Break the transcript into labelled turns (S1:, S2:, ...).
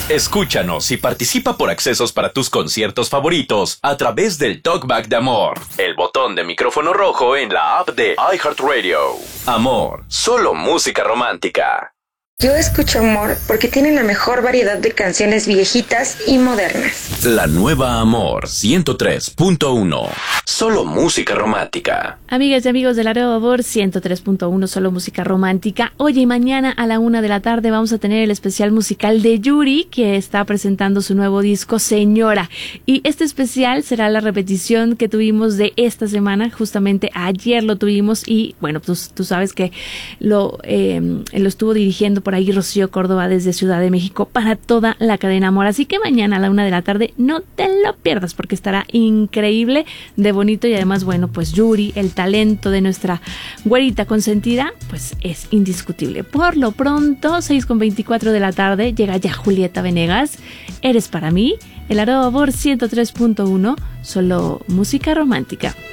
S1: Escúchanos y participa por accesos para tus conciertos favoritos a través del Talkback de Amor, el botón de micrófono rojo en la app de iHeartRadio. Amor, solo música romántica.
S2: Yo escucho Amor porque tiene la mejor variedad de canciones viejitas y modernas.
S1: La nueva Amor 103.1. Solo música romántica.
S3: Amigas y amigos de la nueva Amor 103.1, solo música romántica. Hoy y mañana a la 1 de la tarde vamos a tener el especial musical de Yuri, que está presentando su nuevo disco Señora. Y este especial será la repetición que tuvimos de esta semana. Justamente ayer lo tuvimos y bueno, pues tú sabes que lo estuvo dirigiendo por ahí Rocío Córdoba desde Ciudad de México para toda la cadena Amor. Así que mañana a la 1 de la tarde no te lo pierdas porque estará increíble de bonito y además, bueno, pues Yuri, el talento de nuestra güerita consentida, pues es indiscutible. Por lo pronto, 6:24 de la tarde, llega ya Julieta Venegas. Eres para mí, el Amor 103.1, solo música romántica.